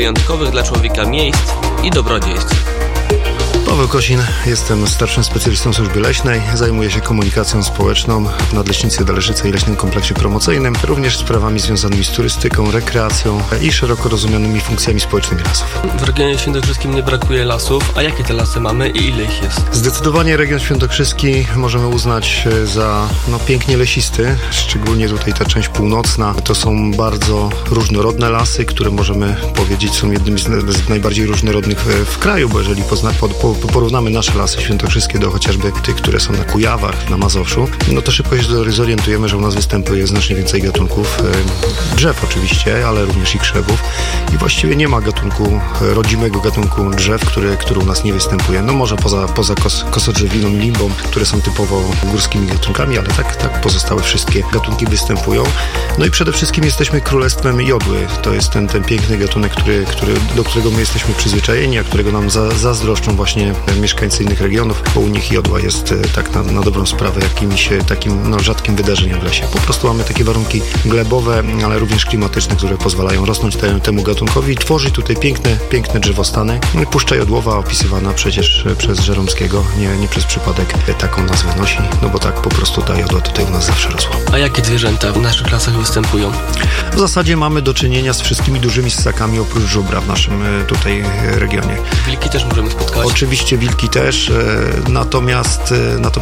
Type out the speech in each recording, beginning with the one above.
wyjątkowych dla człowieka miejsc i dobrodziejstw. Paweł Kosin, jestem starszym specjalistą służby leśnej, zajmuję się komunikacją społeczną w Nadleśnictwie Dależyce i Leśnym Kompleksie Promocyjnym, również sprawami związanymi z turystyką, rekreacją i szeroko rozumianymi funkcjami społecznymi lasów. W regionie świętokrzyskim nie brakuje lasów, a jakie te lasy mamy i ile ich jest? Zdecydowanie region świętokrzyski możemy uznać za pięknie lesisty, szczególnie tutaj ta część północna. To są bardzo różnorodne lasy, które możemy powiedzieć są jednymi z najbardziej różnorodnych w kraju, bo jeżeli porównamy nasze lasy świętokrzyskie do chociażby tych, które są na Kujawach, na Mazowszu, to szybko się zorientujemy, że u nas występuje znacznie więcej gatunków drzew oczywiście, ale również i krzewów i właściwie nie ma rodzimego gatunku drzew, który u nas nie występuje. Może poza kosodrzewiną i limbą, które są typowo górskimi gatunkami, ale tak pozostałe wszystkie gatunki występują. I przede wszystkim jesteśmy królestwem jodły. To jest ten piękny gatunek, do którego my jesteśmy przyzwyczajeni, a którego nam zazdroszczą właśnie mieszkańcy innych regionów, bo u nich jodła jest tak na dobrą sprawę jakimś takim rzadkim wydarzeniem w lesie. Po prostu mamy takie warunki glebowe, ale również klimatyczne, które pozwalają rosnąć temu gatunkowi i tworzyć tutaj piękne drzewostany. Puszcza Jodłowa opisywana przecież przez Żeromskiego nie przez przypadek taką nazwę nosi, bo tak po prostu ta jodła tutaj u nas zawsze rosła. A jakie zwierzęta w naszych lasach występują? W zasadzie mamy do czynienia z wszystkimi dużymi ssakami oprócz żubra w naszym tutaj regionie. Wilki też możemy spotkać? Oczywiście wilki też, natomiast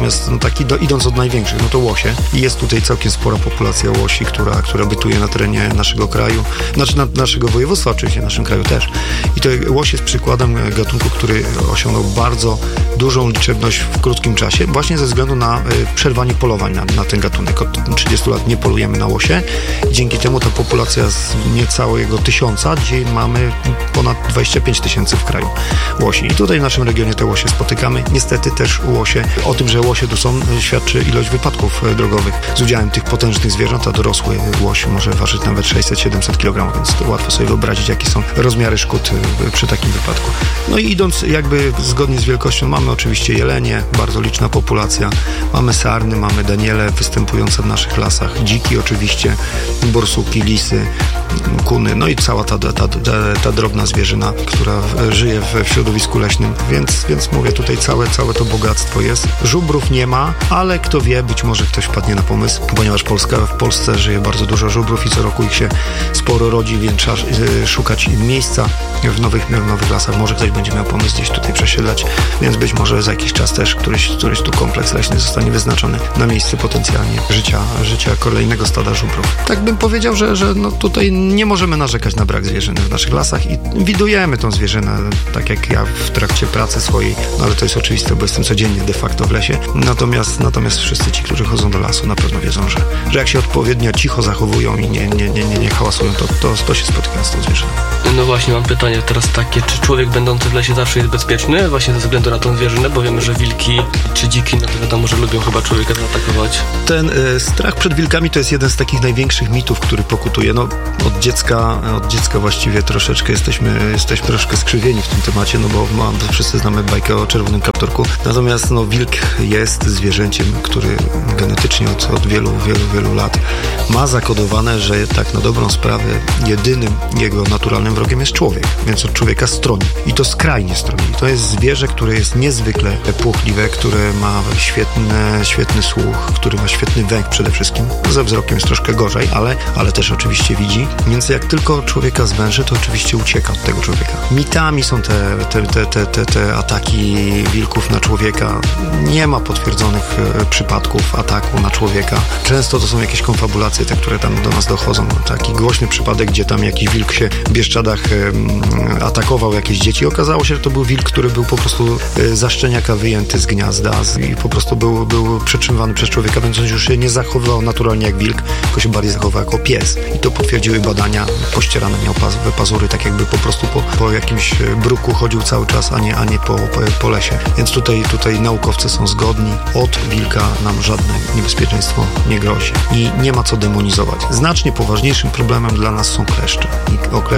idąc od największych, to łosie. I jest tutaj całkiem spora populacja łosi, która bytuje na terenie naszego kraju, naszego województwa, oczywiście w naszym kraju też. I to łoś jest przykładem gatunku, który osiągnął bardzo dużą liczebność w krótkim czasie, właśnie ze względu na przerwanie polowań na ten gatunek. Od 30 lat nie polujemy na łosie. Dzięki temu ta populacja z niecałego 1000, dzisiaj mamy ponad 25 000 w kraju łosi. I tutaj w naszym regionie te łosie spotykamy. Niestety też o tym, że łosie tu są, świadczy ilość wypadków drogowych z udziałem tych potężnych zwierząt, a dorosły łoś może ważyć nawet 600-700 kg, więc to łatwo sobie wyobrazić, jakie są rozmiary szkód przy takim wypadku. I idąc jakby zgodnie z wielkością, mamy oczywiście jelenie, bardzo liczna populacja, mamy sarny, mamy daniele występujące w naszych lasach, dziki oczywiście, borsuki, lisy, kuny, i cała ta drobna zwierzyna, która żyje w środowisku leśnym, więc mówię, tutaj całe to bogactwo jest. Żubrów nie ma, ale kto wie, być może ktoś wpadnie na pomysł, ponieważ w Polsce żyje bardzo dużo żubrów i co roku ich się sporo rodzi, więc trzeba szukać miejsca w nowych lasach. Może ktoś będzie miał pomysł gdzieś tutaj przesiedlać, więc być może za jakiś czas też któryś tu kompleks leśny zostanie wyznaczony na miejsce potencjalnie życia kolejnego stada żubrów. Tak bym powiedział, że tutaj nie możemy narzekać na brak zwierzyny w naszych lasach i widujemy tą zwierzynę, tak jak ja w trakcie pracy swojej, ale to jest oczywiste, bo jestem codziennie de facto w lesie. Natomiast wszyscy ci, którzy chodzą do lasu, na pewno wiedzą, że jak się odpowiednio cicho zachowują i nie hałasują, to się spotyka z tą zwierzyną. No właśnie, mam pytanie teraz takie, czy człowiek będący w lesie zawsze jest bezpieczny właśnie ze względu na tą zwierzynę, bo wiemy, że wilki czy dziki, to wiadomo, że lubią chyba człowieka zaatakować. Ten strach przed wilkami to jest jeden z takich największych mitów, który pokutuje. Od dziecka właściwie troszeczkę jesteśmy troszkę skrzywieni w tym temacie, bo wszyscy znamy bajkę o czerwonym kapturku. Natomiast wilk jest zwierzęciem, który genetycznie od wielu lat ma zakodowane, że tak na dobrą sprawę jedynym jego naturalnym wrogiem jest człowiek, więc od człowieka stroni. I to skrajnie stroni. To jest zwierzę, które jest niezwykle płochliwe, które ma świetny słuch, który ma świetny węch przede wszystkim. Ze wzrokiem jest troszkę gorzej, ale też oczywiście widzi. Więc jak tylko człowieka zwęży, to oczywiście ucieka od tego człowieka. Mitami są te ataki wilków na człowieka. Nie ma potwierdzonych przypadków ataku na człowieka. Często to są jakieś konfabulacje, te, które tam do nas dochodzą. Taki głośny przypadek, gdzie tam jakiś wilk się w Bieszczadach atakował jakieś dzieci. Okazało się, że to był wilk, który był po prostu za szczeniaka wyjęty z gniazda i po prostu był przetrzymywany przez człowieka, więc on już się nie zachowywał naturalnie jak wilk, tylko się bardziej zachowywał jako pies. I to potwierdziły badania. Pościerane miał pazury, tak jakby po prostu po jakimś bruku chodził cały czas, a nie po lesie. Więc tutaj naukowcy są zgodni. Od wilka nam żadne niebezpieczeństwo nie grozi. I nie ma co demonizować. Znacznie poważniejszym problemem dla nas są kleszcze. I o kleszczach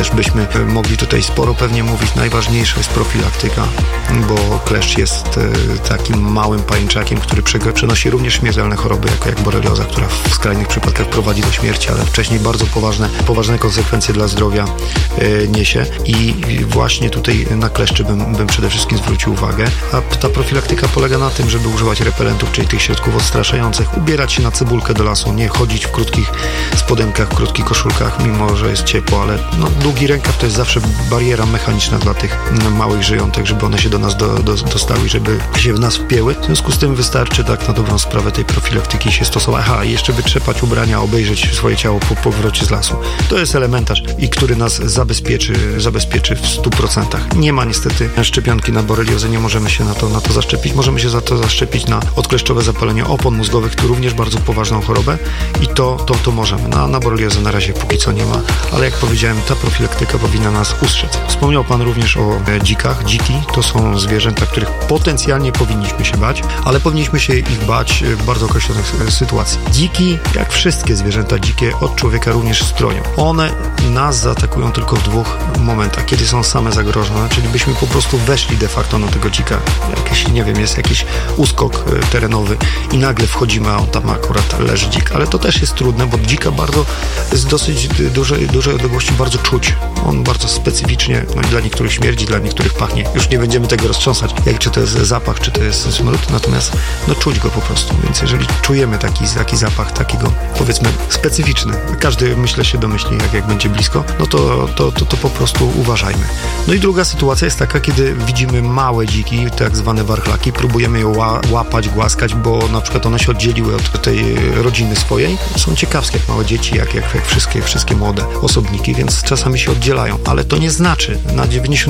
też byśmy mogli tutaj sporo pewnie mówić. Najważniejsza jest profilaktyka, bo kleszcz jest takim małym pajęczakiem, który przenosi również śmiertelne choroby, jak borelioza, która w skrajnych przypadkach prowadzi do śmierci, ale wcześniej bardzo poważne konsekwencje dla zdrowia niesie i właśnie tutaj na kleszczy bym przede wszystkim zwrócił uwagę. A ta profilaktyka polega na tym, żeby używać repelentów, czyli tych środków odstraszających, ubierać się na cebulkę do lasu, nie chodzić w krótkich spodenkach, w krótkich koszulkach, mimo że jest ciepło, ale długi rękaw to jest zawsze bariera mechaniczna dla tych małych żyjątek, żeby one się do nas dostały, żeby się w nas wpięły. W związku z tym wystarczy tak na dobrą sprawę tej profilaktyki się stosować. I jeszcze wytrzepać ubrania, obejrzeć swoje ciało po powrocie z lasu. To jest elementarz, który nas zabezpieczy w 100%. Nie ma niestety szczepionki na boreliozę, nie możemy się na to zaszczepić. Możemy się za to zaszczepić na odkleszczowe zapalenie opon mózgowych, to również bardzo poważną chorobę i to możemy. Na boreliozę na razie póki co nie ma, ale jak powiedziałem, ta profilaktyka powinna nas ustrzec. Wspomniał Pan również o dzikach. Dziki to są zwierzęta, których potencjalnie powinniśmy się bać, ale powinniśmy się ich bać w bardzo określonych sytuacji. Dziki, jak wszystkie zwierzęta dzikie, od człowieka również stronią. One nas zaatakują tylko w dwóch momentach, kiedy są same zagrożone, czyli byśmy po prostu weszli de facto na tego dzika. Jest jakiś uskok terenowy i nagle wchodzimy, a tam akurat leży dzik. Ale to też jest trudne, bo dzika z dosyć dużej odległości bardzo czuć. On bardzo specyficznie, dla niektórych śmierdzi, dla niektórych pachnie. Już nie będziemy tego roztrząsać, czy to jest zapach, czy to jest smród, natomiast czuć go po prostu. Więc jeżeli czujemy taki zapach, takiego powiedzmy specyficzny, każdy myślę się domyśli, jak będzie blisko, to po prostu uważajmy. I druga sytuacja jest taka, kiedy widzimy małe dziki, tak zwane warchlaki, próbujemy je łapać, głaskać, bo na przykład one się oddzieliły od tej rodziny swojej. Są ciekawskie jak małe dzieci, jak wszystkie młode osobniki, więc czasami się oddzielają, ale to nie znaczy na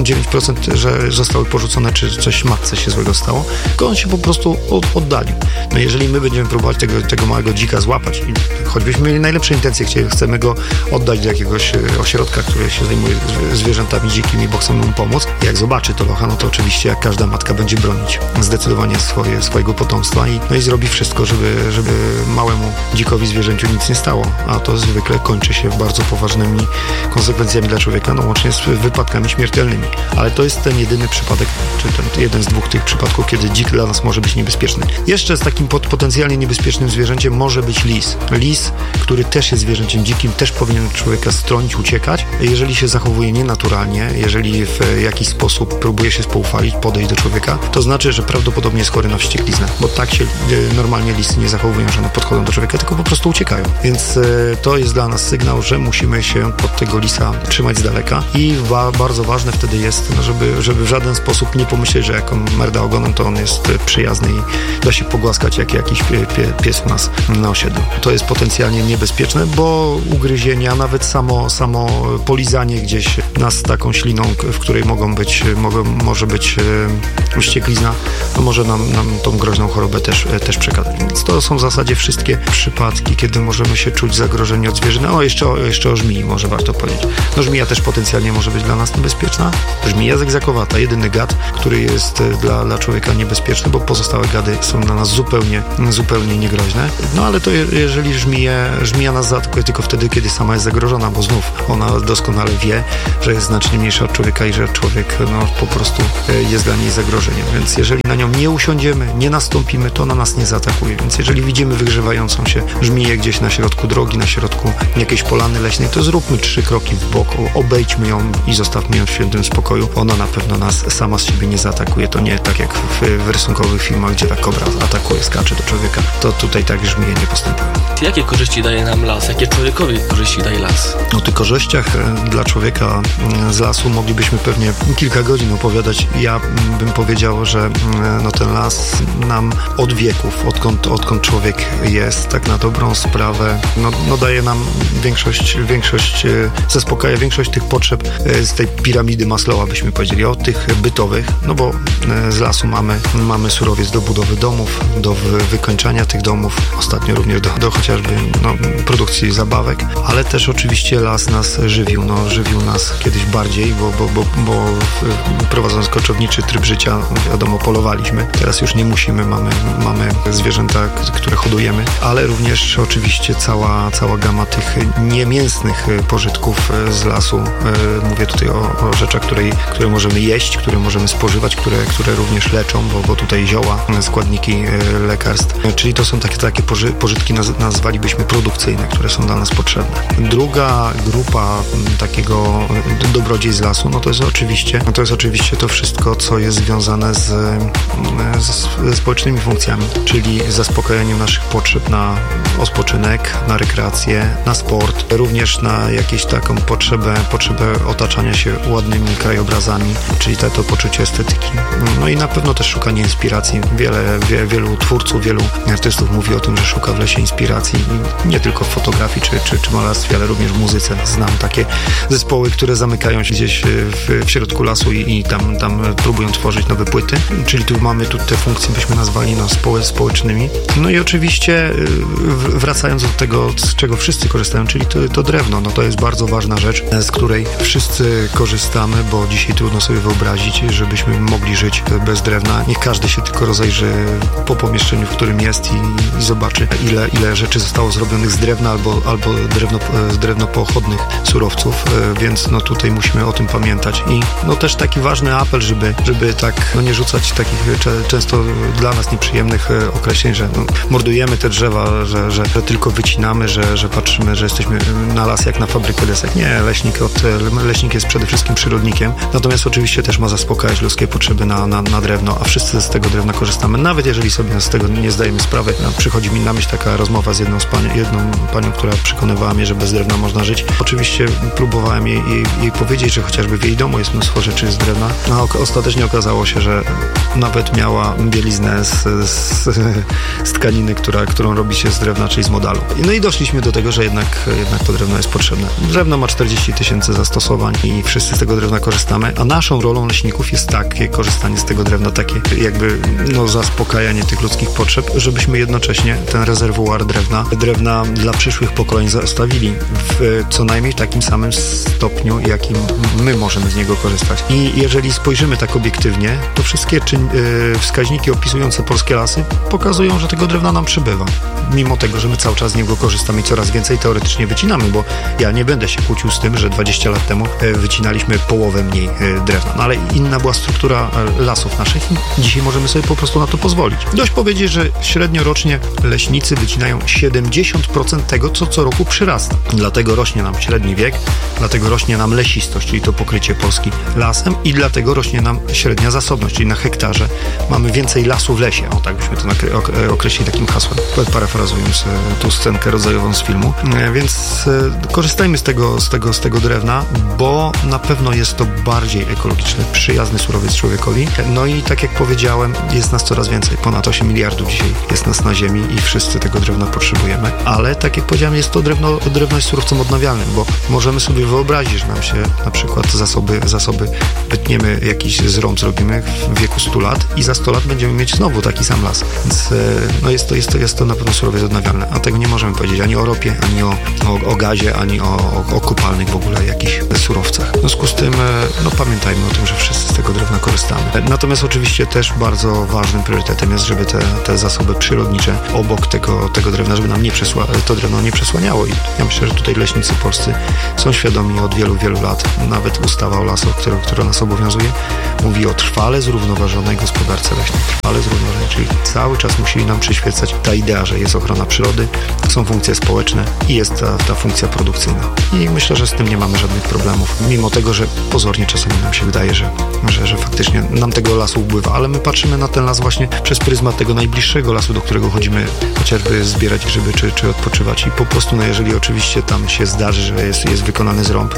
99%, że zostały porzucone, czy coś matce się złego stało, tylko on się po prostu oddalił. Jeżeli my będziemy próbować tego małego dzika złapać i choćbyśmy mieli najlepsze intencje, chcemy go oddać do jakiegoś ośrodka, który się zajmuje zwierzętami dzikimi, bo chcemy mu pomóc, jak zobaczy to locha, to oczywiście jak każda matka będzie bronić zdecydowanie swojego potomstwa i zrobi wszystko, żeby małemu dzikowi zwierzęciu nic nie stało, a to zwykle kończy się bardzo poważnymi konsekwencjami dla człowieka, łącznie z wypadkami śmiertelnymi. Ale to jest ten jedyny przypadek, czy ten jeden z dwóch tych przypadków, kiedy dzik dla nas może być niebezpieczny. Jeszcze z takim potencjalnie niebezpiecznym zwierzęciem może być lis. Lis, który też jest zwierzęciem dzikim, też powinien człowieka stronić, uciekać. Jeżeli się zachowuje nienaturalnie, jeżeli w jakiś sposób próbuje się spoufalić, podejść do człowieka, to znaczy, że prawdopodobnie jest chory na wściekliznę, bo tak się normalnie lisy nie zachowują, że one podchodzą do człowieka, tylko po prostu uciekają. Więc to jest dla nas sygnał, że musimy się od tego lisa trzymać z daleka i bardzo ważne wtedy jest, żeby w żaden sposób nie pomyśleć, że jak on merda ogonem, to on jest przyjazny i da się pogłaskać jak jakiś pies u nas na osiedlu. To jest potencjalnie niebezpieczne, bo ugryzienia, nawet samo polizanie gdzieś nas taką śliną, w której może być wścieklizna, może nam tą groźną chorobę też przekazać. Więc to są w zasadzie wszystkie przypadki, kiedy możemy się czuć zagrożeni od zwierzyny. Jeszcze o żmii może warto powiedzieć. Żmija też potencjalnie może być dla nas niebezpieczna. Żmija zegzakowata, jedyny gad, który jest dla człowieka niebezpieczny, bo pozostałe gady są dla nas zupełnie niegroźne. Ale to jeżeli żmija nas zaatakuje tylko wtedy, kiedy sama jest zagrożona, bo znów ona doskonale wie, że jest znacznie mniejsza od człowieka i że człowiek po prostu jest dla niej zagrożeniem. Więc jeżeli na nią nie usiądziemy, nie nastąpimy, to ona nas nie zaatakuje. Więc jeżeli widzimy wygrzewającą się żmiję gdzieś na środku drogi, na środku jakiejś polany leśnej, to zróbmy 3 kroki w bok, obejdźmy ją i zostawmy ją w świętym spokoju. Ona na pewno nas sama z siebie nie zaatakuje. To nie tak jak w rysunkowych filmach, gdzie ta kobra atakuje, skacze do człowieka. To tutaj tak żmije nie postępują. Jakie korzyści daje nam las? Jakie człowiekowi korzyści daje las? O tych korzyściach dla człowieka z lasu moglibyśmy pewnie kilka godzin opowiadać. Ja bym powiedział, że ten las nam od wieków, odkąd człowiek jest, tak na dobrą sprawę, daje nam zaspokaja większość tych potrzeb z tej piramidy Maslowa, byśmy powiedzieli, od tych bytowych, bo z lasu mamy surowiec do budowy domów, do wykończania tych domów, ostatnio również do chociażby produkcji zabawek, ale też oczywiście las nas żywił. Żywił nas kiedyś bardziej, bo prowadząc koczowniczy tryb życia, wiadomo, polowaliśmy. Teraz już nie musimy, mamy zwierzęta, które hodujemy, ale również oczywiście cała gama tych niemięsnych pożytków z lasu. Mówię tutaj o rzeczach, które możemy jeść, które możemy spożywać, które również leczą, bo tutaj zioła, składniki lekarstw, czyli to są takie pożytki, nazwalibyśmy produkcyjne, które są dla nas potrzebne. Druga grupa takiego dobrodziej z lasu, to jest oczywiście to wszystko, co jest związane ze społecznymi funkcjami, czyli zaspokajaniem naszych potrzeb na odpoczynek, na rekreację, na sport, również na jakąś taką potrzebę otaczania się ładnymi krajobrazami, czyli to poczucie estetyki. No i na pewno też szukanie inspiracji. Wielu twórców, wielu artystów mówi o tym, że szuka w lesie inspiracji, nie tylko w fotografii czy malarstwie, ale również w muzyce. Znam takie zespoły, które zamykają się gdzieś w środku lasu i tam próbują tworzyć nowe płyty, czyli tu mamy te funkcje, byśmy nazwali społecznymi. No i oczywiście wracając do tego, z czego wszyscy korzystają, czyli to drewno, to jest bardzo ważna rzecz, z której wszyscy korzystamy, bo dzisiaj trudno sobie wyobrazić, żebyśmy mogli żyć bez drewna. Niech każdy się tylko rozejrzy po pomieszczeniu, w którym jest i zobaczy, ile rzeczy zostało zrobionych z drewna albo drewnopochodnych surowców, więc tutaj musimy o tym pamiętać. I też taki ważny apel, żeby tak nie rzucać takich często dla nas nieprzyjemnych określeń, że mordujemy te drzewa, że tylko wycinamy, że patrzymy, że jesteśmy na las jak na fabrykę desek. Nie, leśnik jest przede wszystkim przyrodnikiem, natomiast oczywiście też ma zaspokajać ludzkie potrzeby na drewno, a wszyscy z tego drewna korzystamy, nawet jeżeli sobie z tego nie zdajemy sprawy. Przychodzi mi na myśl taka rozmowa z jedną panią, która przekonywała mnie, że bez drewna można żyć. Oczywiście próbowałem jej powiedzieć, że chociażby w jej domu jest mnóstwo rzeczy z drewna, a ostatecznie okazało się, że nawet miała bieliznę z tkaniny, którą robi się z drewna, czyli z modalu. No i doszliśmy do tego, że jednak to drewno jest potrzebne. Drewno ma 40 000 zastosowań i wszyscy z tego drewna korzystamy, a naszą rolą leśników jest takie korzystanie z tego drewna, takie jakby zaspokajanie tych ludzkich potrzeb, żebyśmy jednocześnie ten rezerwuar drewna dla przyszłych pokoleń zostawili w co najmniej takim samym stopniu, jakim my możemy z niego korzystać. I jeżeli spojrzymy tak obiektywnie, to wszystkie wskaźniki opisujące polskie lasy pokazują, że tego drewna nam przybywa. Mimo tego, że my cały czas z niego korzystamy i coraz więcej teoretycznie wycinamy, bo ja nie będę się kłócił z tym, że 20 lat temu wycinaliśmy połowę mniej drewna. Ale inna była struktura lasów naszych i dzisiaj możemy sobie po prostu na to pozwolić. Dość powiedzieć, że średnio rocznie leśnicy wycinają 70% tego, co roku przyrasta. Dlatego rośnie nam średni wiek, dlatego rośnie nam lesistość, czyli to pokrycie Polski lasem i dlatego rośnie nam średnia zasobność, czyli na hektarze mamy więcej lasu w lesie. Tak byśmy to określili takim hasłem, parafrazując tą scenkę rodzajową z filmu. Więc korzystajmy z tego drewna, bo na pewno jest to bardziej ekologiczny, przyjazny surowiec człowiekowi. No i tak jak powiedziałem, jest nas coraz więcej. Ponad 8 miliardów dzisiaj jest nas na ziemi i wszyscy tego drewna potrzebujemy. Ale tak jak powiedziałem, jest to drewno jest surowcem odnawialnym, bo możemy sobie wyobrazić, że nam się na przykład zasoby wytniemy, jakiś zrąb zrobimy w wieku 100 lat i za 100 lat będziemy mieć znowu taki sam las. Więc jest to na pewno surowiec odnawialny, a tego nie możemy powiedzieć ani o ropie, ani o gazie, ani o kopalnych w ogóle jakichś surowcach. W związku z tym pamiętajmy o tym, że wszyscy z tego drewna korzystamy. Natomiast oczywiście też bardzo ważnym priorytetem jest, żeby te zasoby przyrodnicze obok tego drewna, żeby nam to drewno nie przesłaniało i ja myślę, że tutaj leśnicy polscy są świadomi od wielu, wielu lat. Nawet ustawa o lasach, która nas obowiązuje, mówi o trwale zrównoważonej gospodarce leśnej. Trwale zrównoważonej, czyli cały czas musi nam przyświecać ta idea, że jest ochrona przyrody, są funkcje społeczne i jest ta funkcja produkcyjna. I myślę, że z tym nie mamy żadnych problemów. Mimo tego, że pozornie czasami nam się wydaje, że faktycznie nam tego lasu upływa, ale my patrzymy na ten las właśnie przez pryzmat tego najbliższego lasu, do którego chodzimy chociażby zbierać grzyby czy odpoczywać i po prostu, jeżeli oczywiście tam się zdarzy, że jest wykonany zrąb,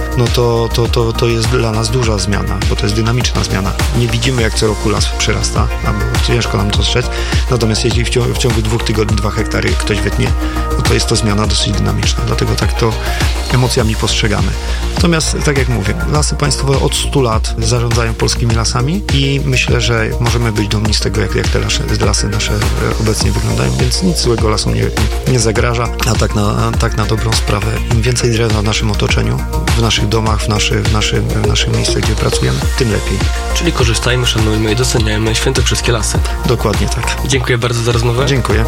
to jest dla nas duża zmiana, bo to jest dynamiczna zmiana. Nie widzimy, jak co roku las przyrasta, albo ciężko nam to dostrzec, natomiast jeśli w ciągu 2 tygodni 2 hektary ktoś wytnie, to jest to zmiana dosyć dynamiczna, dlatego tak to emocjami postrzegamy. Natomiast, tak jak mówię, Lasy Państwowe od 100 lat zarządzają polskimi lasami i myślę, że możemy być dumni z tego, jak te lasy nasze obecnie wyglądają, więc nic złego lasom nie zagraża, a tak na dobrą sprawę. Im więcej drewna w naszym otoczeniu, w naszych domach, w naszych miejscach, gdzie pracujemy, tym lepiej. Czyli korzystajmy, szanujmy i doceniajmy świętokrzyskie lasy. Dokładnie tak. Dziękuję bardzo za rozmowę. Dziękuję.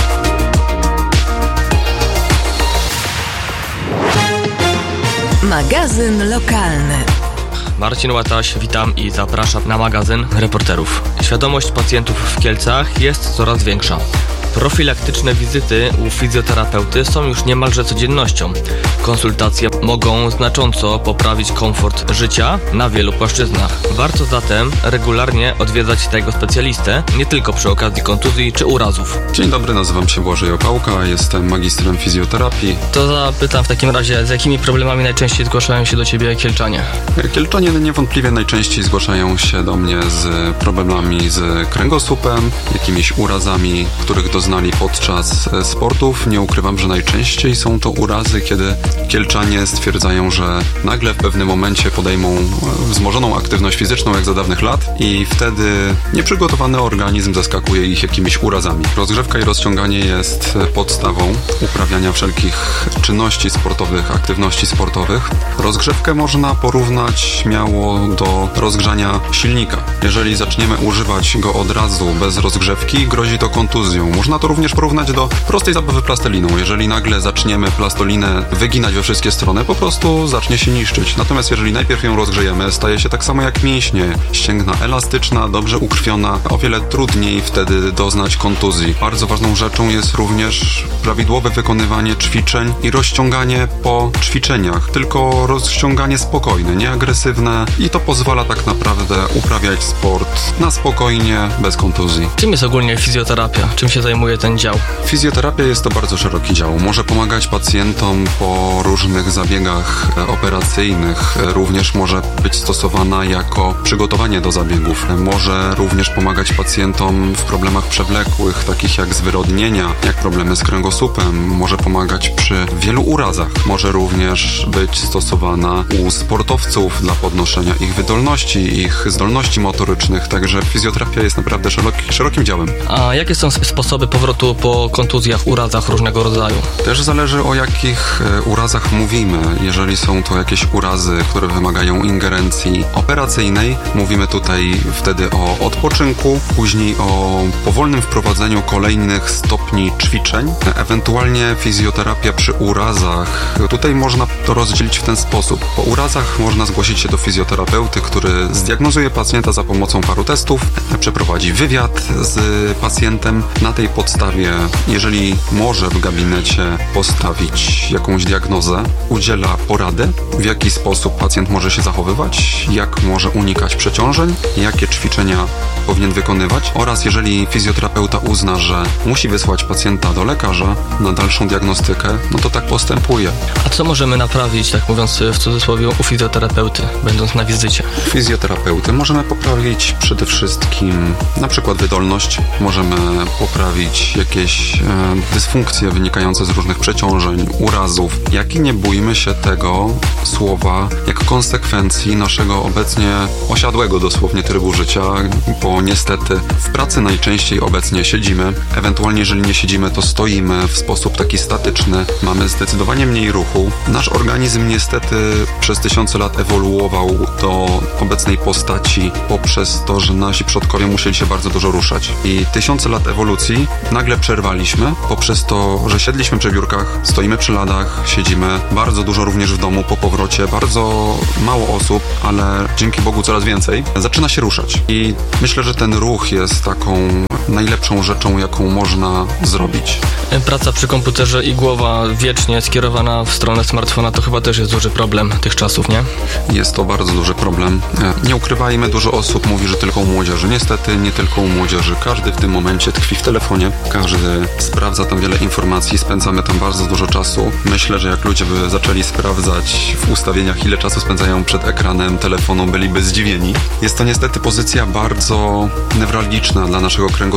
Magazyn lokalny. Marcin Łataś, witam i zapraszam na magazyn reporterów. Świadomość pacjentów w Kielcach jest coraz większa. Profilaktyczne wizyty u fizjoterapeuty są już niemalże codziennością. Konsultacje mogą znacząco poprawić komfort życia na wielu płaszczyznach. Warto zatem regularnie odwiedzać tego specjalistę, nie tylko przy okazji kontuzji czy urazów. Dzień dobry, nazywam się Błażej Opałka, jestem magistrem fizjoterapii. To zapytam w takim razie, z jakimi problemami najczęściej zgłaszają się do Ciebie kielczanie? Kielczanie niewątpliwie najczęściej zgłaszają się do mnie z problemami z kręgosłupem, jakimiś urazami, których doznali podczas sportów. Nie ukrywam, że najczęściej są to urazy, kiedy kielczanie stwierdzają, że nagle w pewnym momencie podejmą wzmożoną aktywność fizyczną jak za dawnych lat i wtedy nieprzygotowany organizm zaskakuje ich jakimiś urazami. Rozgrzewka i rozciąganie jest podstawą uprawiania wszelkich czynności sportowych, aktywności sportowych. Rozgrzewkę można porównać śmiało do rozgrzania silnika. Jeżeli zaczniemy używać go od razu bez rozgrzewki, grozi to kontuzją. Można to również porównać do prostej zabawy plasteliną. Jeżeli nagle zaczniemy plastolinę wyginać we wszystkie strony, po prostu zacznie się niszczyć. Natomiast jeżeli najpierw ją rozgrzejemy, staje się tak samo jak mięśnie. Ścięgna elastyczna, dobrze ukrwiona, o wiele trudniej wtedy doznać kontuzji. Bardzo ważną rzeczą jest również prawidłowe wykonywanie ćwiczeń i rozciąganie po ćwiczeniach. Tylko rozciąganie spokojne, nie agresywne i to pozwala tak naprawdę uprawiać sport na spokojnie, bez kontuzji. Czym jest ogólnie fizjoterapia? Czym się zajmuje ten dział? Fizjoterapia jest to bardzo szeroki dział. Może pomagać pacjentom po różnych zabiegach operacyjnych. Również może być stosowana jako przygotowanie do zabiegów. Może również pomagać pacjentom w problemach przewlekłych, takich jak zwyrodnienia, jak problemy z kręgosłupem. Może pomagać przy wielu urazach. Może również być stosowana u sportowców dla podnoszenia ich wydolności, ich zdolności motorycznych. Także fizjoterapia jest naprawdę szerokim działem. A jakie są sposoby powrotu po kontuzjach, urazach różnego rodzaju? Też zależy, o jakich urazach mówimy. Jeżeli są to jakieś urazy, które wymagają ingerencji operacyjnej, mówimy tutaj wtedy o odpoczynku, później o powolnym wprowadzeniu kolejnych stopni ćwiczeń, ewentualnie fizjoterapia przy urazach. Tutaj można to rozdzielić w ten sposób. Po urazach można zgłosić się do fizjoterapeuty, który zdiagnozuje pacjenta za pomocą paru testów, przeprowadzi wywiad z pacjentem. Na tej podstawie, jeżeli może w gabinecie postawić jakąś diagnozę, udziela porady, w jaki sposób pacjent może się zachowywać, jak może unikać przeciążeń, jakie ćwiczenia powinien wykonywać oraz jeżeli fizjoterapeuta uzna, że musi wysłać pacjenta do lekarza na dalszą diagnostykę, no to tak postępuje. A co możemy naprawić, tak mówiąc w cudzysłowie, u fizjoterapeuty, będąc na wizycie? Fizjoterapeuty możemy poprawić przede wszystkim na przykład wydolność, możemy poprawić jakieś dysfunkcje wynikające z różnych przeciążeń, urazów, jak i nie bójmy się tego słowa, jak konsekwencji naszego obecnie osiadłego dosłownie trybu życia, bo niestety w pracy najczęściej obecnie siedzimy, ewentualnie jeżeli nie siedzimy, to stoimy w sposób taki statyczny, mamy zdecydowanie mniej ruchu. Nasz organizm niestety przez tysiące lat ewoluował do obecnej postaci poprzez to, że nasi przodkowie musieli się bardzo dużo ruszać. I tysiące lat ewolucji nagle przerwaliśmy poprzez to, że siedliśmy przy biurkach, stoimy przy ladach, siedzimy bardzo dużo również w domu po powrocie, bardzo mało osób, ale dzięki Bogu coraz więcej, zaczyna się ruszać. I myślę, że ten ruch jest taką najlepszą rzeczą, jaką można zrobić. Praca przy komputerze i głowa wiecznie skierowana w stronę smartfona to chyba też jest duży problem tych czasów, nie? Jest to bardzo duży problem. Nie ukrywajmy, dużo osób mówi, że tylko u młodzieży. Niestety nie tylko u młodzieży. Każdy w tym momencie tkwi w telefonie. Każdy sprawdza tam wiele informacji. Spędzamy tam bardzo dużo czasu. Myślę, że jak ludzie by zaczęli sprawdzać w ustawieniach, ile czasu spędzają przed ekranem telefonu, byliby zdziwieni. Jest to niestety pozycja bardzo newralgiczna dla naszego kręgosłupa.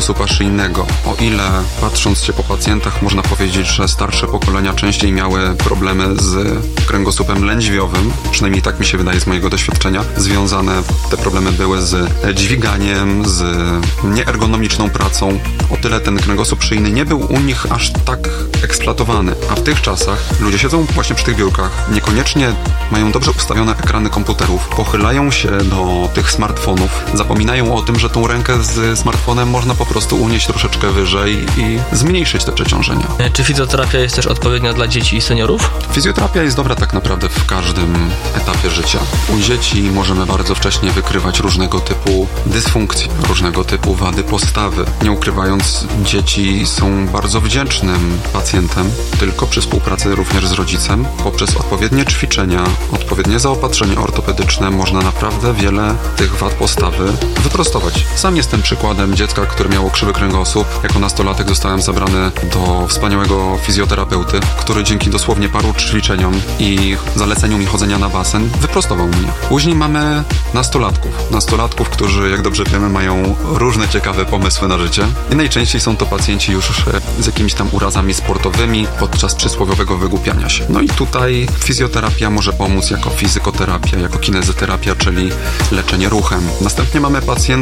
kręgosłupa szyjnego. O ile patrząc się po pacjentach można powiedzieć, że starsze pokolenia częściej miały problemy z kręgosłupem lędźwiowym, przynajmniej tak mi się wydaje z mojego doświadczenia, związane te problemy były z dźwiganiem, z nieergonomiczną pracą. O tyle ten kręgosłup szyjny nie był u nich aż tak eksploatowany, a w tych czasach ludzie siedzą właśnie przy tych biurkach, niekoniecznie mają dobrze ustawione ekrany komputerów, pochylają się do tych smartfonów, zapominają o tym, że tą rękę z smartfonem można po prostu unieść troszeczkę wyżej i zmniejszyć te przeciążenia. Czy fizjoterapia jest też odpowiednia dla dzieci i seniorów? Fizjoterapia jest dobra tak naprawdę w każdym etapie życia. U dzieci możemy bardzo wcześnie wykrywać różnego typu dysfunkcje, różnego typu wady postawy. Nie ukrywając, dzieci są bardzo wdzięcznym pacjentem, tylko przy współpracy również z rodzicem. Poprzez odpowiednie ćwiczenia, odpowiednie zaopatrzenie ortopedyczne można naprawdę wiele tych wad postawy wyprostować. Sam jestem przykładem dziecka, które miało krzywy kręgosłup. Jako nastolatek zostałem zabrany do wspaniałego fizjoterapeuty, który dzięki dosłownie paru ćwiczeniom i zaleceniu mi chodzenia na basen wyprostował mnie. Później mamy nastolatków, którzy, jak dobrze wiemy, mają różne ciekawe pomysły na życie i najczęściej są to pacjenci już z jakimiś tam urazami sportowymi podczas przysłowiowego wygłupiania się. No i tutaj fizjoterapia może pomóc jako fizykoterapia, jako kinezoterapia, czyli leczenie ruchem. Następnie mamy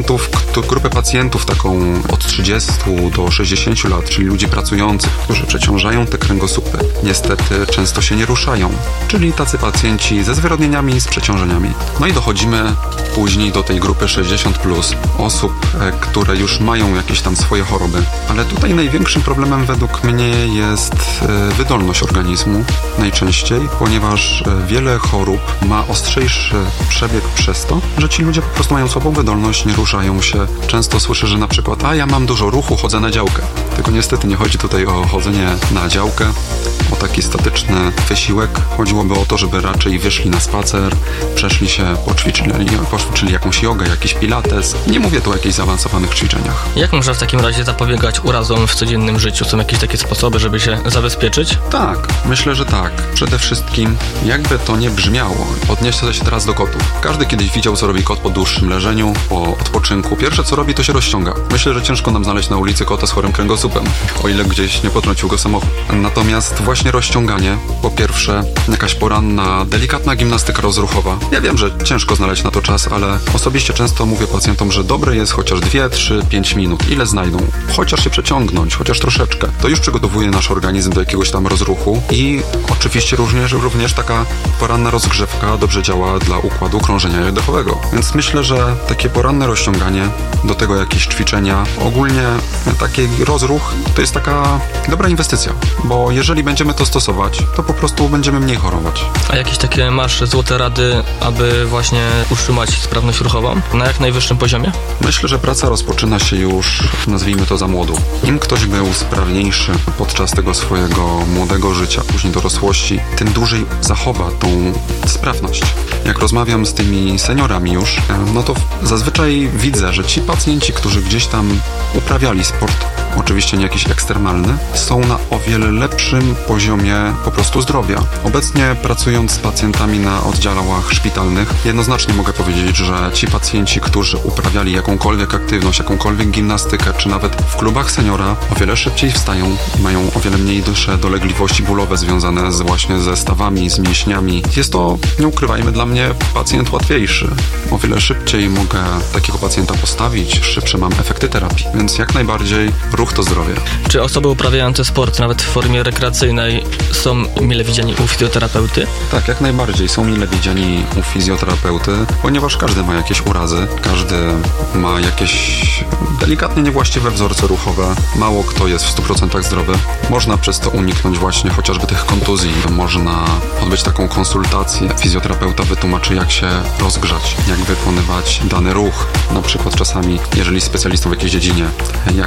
grupę pacjentów taką od 30 do 60 lat, czyli ludzi pracujących, którzy przeciążają te kręgosłupy. Niestety często się nie ruszają, czyli tacy pacjenci ze zwyrodnieniami, z przeciążeniami. No i dochodzimy później do tej grupy 60+, osób, które już mają jakieś tam swoje choroby. Ale tutaj największym problemem według mnie jest wydolność organizmu najczęściej, ponieważ wiele chorób ma ostrzejszy przebieg przez to, że ci ludzie po prostu mają słabą wydolność, nie ruszają się. Często słyszę, że na przykład ja mam dużo ruchu, chodzę na działkę. Tylko niestety nie chodzi tutaj o chodzenie na działkę, o taki statyczny wysiłek. Chodziłoby o to, żeby raczej wyszli na spacer, przeszli się, poćwiczyli jakąś jogę, jakiś pilates. Nie mówię tu o jakichś zaawansowanych ćwiczeniach. Jak można w takim razie zapobiegać urazom w codziennym życiu? Są jakieś takie sposoby, żeby się zabezpieczyć? Tak, myślę, że tak. Przede wszystkim, jakby to nie brzmiało, odnieście się teraz do kotów. Każdy kiedyś widział, co robi kot po dłuższym leżeniu, po odpoczynku. Pierwsze, co robi, to się rozciąga. Myślę, że ciężko nam znaleźć na ulicy kota z chorym kręgosłupem, o ile gdzieś nie potrącił go samochód. Natomiast właśnie rozciąganie, po pierwsze, jakaś poranna, delikatna gimnastyka rozruchowa. Ja wiem, że ciężko znaleźć na to czas, ale osobiście często mówię pacjentom, że dobre jest chociaż 2, 3, 5 minut. Ile znajdą? Chociaż się przeciągnąć, chociaż troszeczkę. To już przygotowuje nasz organizm do jakiegoś tam rozruchu i oczywiście również taka poranna rozgrzewka dobrze działa dla układu krążenia oddechowego. Więc myślę, że takie poranne rozciąganie, do tego jakieś ćwiczenia, ogólnie taki rozruch to jest taka dobra inwestycja, bo jeżeli będziemy to stosować, to po prostu będziemy mniej chorować. A jakieś takie masz złote rady, aby właśnie utrzymać sprawność ruchową na jak najwyższym poziomie? Myślę, że praca rozpoczyna się już, nazwijmy to, za młodu. Im ktoś był sprawniejszy podczas tego swojego młodego życia, później dorosłości, tym dłużej zachowa tą sprawność. Jak rozmawiam z tymi seniorami już, no to zazwyczaj widzę, że ci pacjenci, którzy gdzieś tam uprawiali sport, oczywiście nie jakiś ekstremalny, są na o wiele lepszym poziomie po prostu zdrowia. Obecnie pracując z pacjentami na oddziałach szpitalnych, jednoznacznie mogę powiedzieć, że ci pacjenci, którzy uprawiali jakąkolwiek aktywność, jakąkolwiek gimnastykę, czy nawet w klubach seniora, o wiele szybciej wstają i mają o wiele mniejsze dolegliwości bólowe związane właśnie ze stawami, z mięśniami. Jest to, nie ukrywajmy, dla mnie pacjent łatwiejszy. O wiele szybciej mogę takiego pacjenta postawić, szybsze mam efekty terapii, więc jak najbardziej ruch to zdrowie. Czy osoby uprawiające sport, nawet w formie rekreacyjnej, są mile widziani u fizjoterapeuty? Tak, jak najbardziej są mile widziani u fizjoterapeuty, ponieważ każdy ma jakieś urazy, każdy ma jakieś delikatnie niewłaściwe wzorce ruchowe. Mało kto jest w 100% zdrowy. Można przez to uniknąć właśnie chociażby tych kontuzji. Można odbyć taką konsultację. Fizjoterapeuta wytłumaczy, jak się rozgrzać, jak wykonywać dany ruch. Na przykład czasami, jeżeli specjalistą w jakiejś dziedzinie,